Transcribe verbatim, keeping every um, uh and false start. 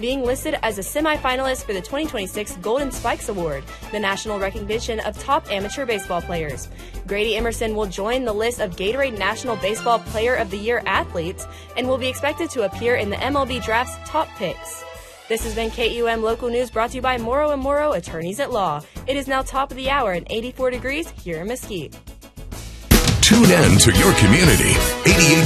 being listed as a semifinalist for the twenty twenty-six Golden Spikes Award, the national recognition of top amateur baseball players. Grady Emerson will join the list of Gatorade National Baseball Player of the Year athletes and will be expected to appear in the M L B Draft's top picks. This has been K U M Local News, brought to you by Morrow and Morrow Attorneys at Law. It is now top of the hour and eighty-four degrees here in Mesquite. Tune in to your community. eighty-eight